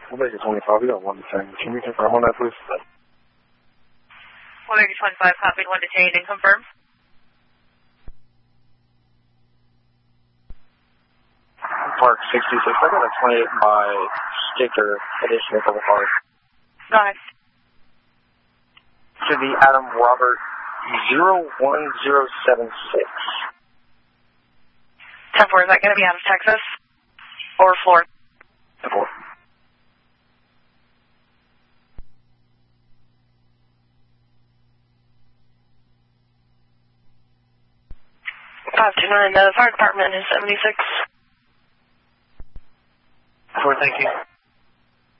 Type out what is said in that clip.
We'll make it 25. We got 1 detained. Can we confirm on that, please? We'll make it 25. Copied, 1 detained, and confirm. Park 66. I got a 28 by sticker additional for the park. Go ahead. To the Adam Robert 01076. 10-4, is that going to be out of Texas or Florida? 10-4. The fire department is 76. 4, thank you.